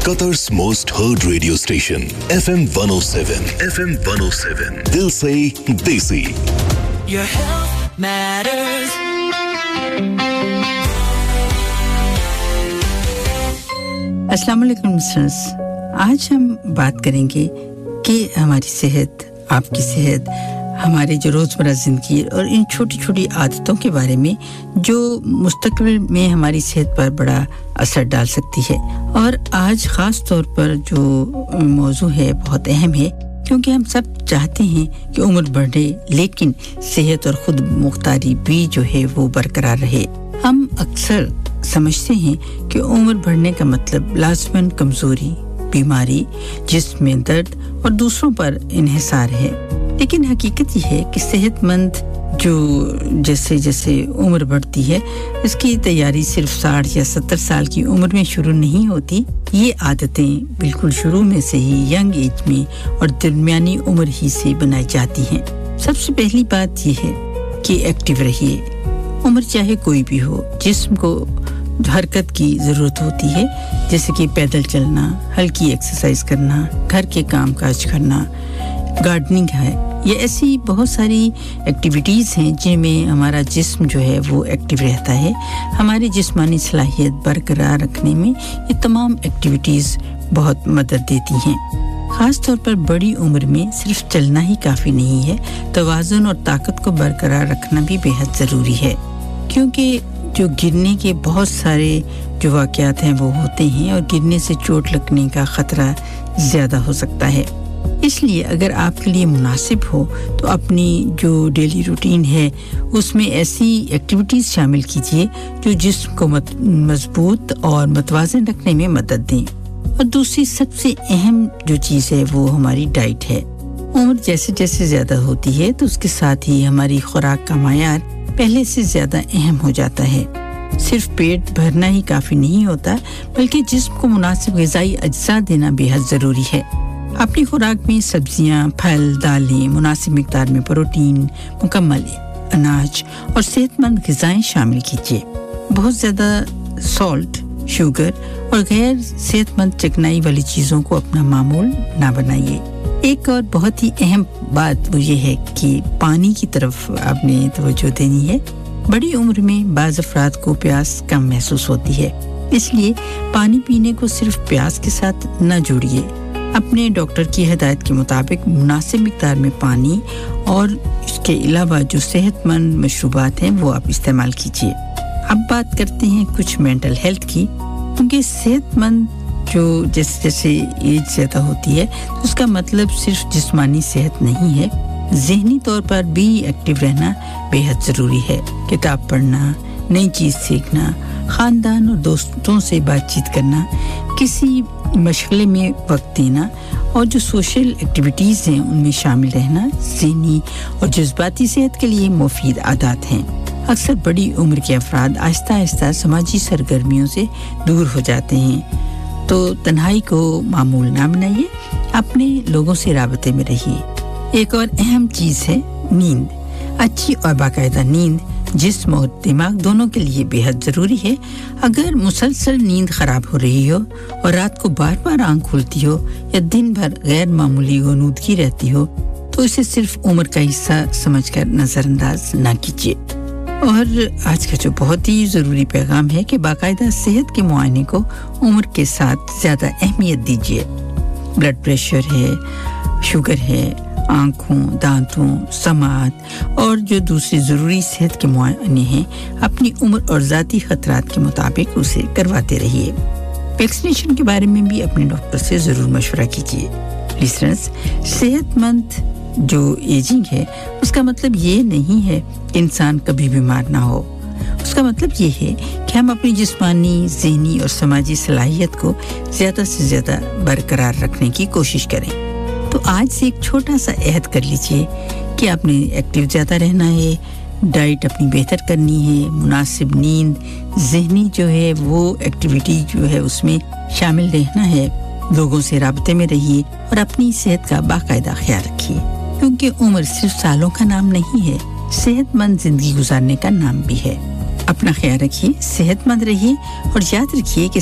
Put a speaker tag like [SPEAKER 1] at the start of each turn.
[SPEAKER 1] Qatar's most heard radio station, FM 107. FM 107. Dil se desi.
[SPEAKER 2] Your health matters.
[SPEAKER 3] अस्सलाम वालेकुम listeners, आज हम बात करेंगे कि हमारी सेहत, आपकी सेहत, हमारे जो रोज़मर्रा ज़िंदगी और इन छोटी-छोटी आदतों के बारे में जो मुस्तक़बिल में हमारी सेहत पर बड़ा असर डाल सकती है। और आज ख़ास तौर पर जो मौजू है बहुत अहम है, क्योंकि हम सब चाहते हैं कि उम्र बढ़े लेकिन सेहत और खुद मुख्तारी भी जो है वो बरकरार रहे। हम अक्सर समझते हैं कि उम्र बढ़ने का मतलब लाज़मन कमज़ोरी, बीमारी, जिस्म में दर्द और दूसरों पर इन्हिसार है। लेकिन हकीकत ये है कि सेहतमंद जो जैसे उम्र बढ़ती है, इसकी तैयारी सिर्फ 60 या 70 साल की उम्र में शुरू नहीं होती। ये आदतें बिल्कुल शुरू में से ही यंग एज में और दरमियानी उम्र ही से बनाई जाती हैं। सबसे पहली बात ये है कि एक्टिव रहिए। उम्र चाहे कोई भी हो, जिस्म को हरकत की ज़रूरत होती है, जैसे कि पैदल चलना, हल्की एक्सरसाइज करना, घर के काम काज करना, गार्डनिंग है। ये ऐसी बहुत सारी एक्टिविटीज़ हैं जिनमें हमारा जिस्म जो है वो एक्टिव रहता है। हमारी जिस्मानी सलाहियत बरकरार रखने में ये तमाम एक्टिविटीज़ बहुत मदद देती हैं। ख़ास तौर पर बड़ी उम्र में सिर्फ चलना ही काफ़ी नहीं है, तवाज़ुन और ताकत को बरकरार रखना भी बेहद ज़रूरी है, क्योंकि जो गिरने के बहुत सारे जो वाक़यात हैं वो होते हैं और गिरने से चोट लगने का ख़तरा ज़्यादा हो सकता है। इसलिए अगर आपके लिए मुनासिब हो तो अपनी जो डेली रूटीन है उसमें ऐसी एक्टिविटीज़ शामिल कीजिए जो जिस्म को मजबूत और मतवाज़न रखने में मदद दें। और दूसरी सबसे अहम जो चीज़ है वो हमारी डाइट है। उम्र जैसे जैसे ज़्यादा होती है तो उसके साथ ही हमारी खुराक का मायार पहले से ज़्यादा अहम हो जाता है। सिर्फ पेट भरना ही काफ़ी नहीं होता, बल्कि जिस्म को मुनासिब ग़िज़ाई अज्जा देना बेहद ज़रूरी है। अपनी खुराक में सब्जियां, फल, दालें, मुनासिब मिक़दार में प्रोटीन, मुकम्मल अनाज और सेहतमंद ग़िज़ाएं शामिल कीजिए। बहुत ज़्यादा सॉल्ट, शुगर और गैर सेहतमंद चिकनाई वाली चीज़ों को अपना मामूल ना बनाइए। एक और बहुत ही अहम बात वो ये है कि पानी की तरफ आपने तवज्जो देनी है। बड़ी उम्र में बाज़ अफ़राद को प्यास कम महसूस होती है, इसलिए पानी पीने को सिर्फ प्यास के साथ न जोड़िए। अपने डॉक्टर की हिदायत के मुताबिक मुनासिब मिक़दार में पानी और इसके अलावा जो सेहतमंद मशरूबात हैं वो आप इस्तेमाल कीजिए। अब बात करते हैं कुछ मेंटल हेल्थ की, क्योंकि सेहतमंद जो जैसे जैसे एज ज़्यादा होती है तो उसका मतलब सिर्फ जिस्मानी सेहत नहीं है, ज़हनी तौर पर भी एक्टिव रहना बेहद ज़रूरी है। किताब पढ़ना, नई चीज़ सीखना, ख़ानदान और दोस्तों से बातचीत करना, किसी मशगले में वक्त देना और जो सोशल एक्टिविटीज़ हैं उनमें शामिल रहना ज़हनी और जज्बाती सेहत के लिए मुफीद आदत हैं। अक्सर बड़ी उम्र के अफराद आहिस्ता आहिस्ता समाजी सरगर्मियों से दूर हो जाते हैं, तो तन्हाई को मामूल ना बनाइए, अपने लोगों से राबते में रहिए। एक और अहम चीज़ है नींद। अच्छी और बाकायदा नींद जिस्म और दिमाग दोनों के लिए बेहद ज़रूरी है। अगर मुसलसल नींद ख़राब हो रही हो और रात को बार-बार आँख खुलती हो या दिन भर गैर मामूली ग़ुनूदगी रहती हो तो इसे सिर्फ उम्र का हिस्सा समझकर नज़रअंदाज ना कीजिए। और आज का जो बहुत ही ज़रूरी पैगाम है कि बाकायदा सेहत के मुआयने को उम्र के साथ ज़्यादा अहमियत दीजिए। ब्लड प्रेशर है, शुगर है, आँखों, दांतों, समात और जो दूसरी ज़रूरी सेहत के मुआयने हैं अपनी उम्र और ज़ाती ख़तरात के मुताबिक उसे करवाते रहिए। वैक्सीनेशन के बारे में भी अपने डॉक्टर से ज़रूर मशवरा कीजिए। लिसनर्स, सेहतमंद जो एजिंग है उसका मतलब ये नहीं है कि इंसान कभी बीमार ना हो। उसका मतलब ये है कि हम अपनी जिस्मानी, ज़हनी और समाजी सलाहियत को ज़्यादा से ज़्यादा बरकरार रखने की कोशिश करें। तो आज से एक छोटा सा अहद कर लीजिए कि आपने एक्टिव ज़्यादा रहना है, डाइट अपनी बेहतर करनी है, मुनासिब नींद, ज़हनी जो है वो एक्टिविटी जो है उसमें शामिल रहना है, लोगों से राबते में रहिए और अपनी सेहत का बाकायदा ख्याल रखिए, क्योंकि उम्र सिर्फ सालों का नाम नहीं है, सेहतमंद जिंदगी गुजारने का नाम भी है। अपना ख्याल रखिए, सेहतमंद रहिए और याद रखिए कि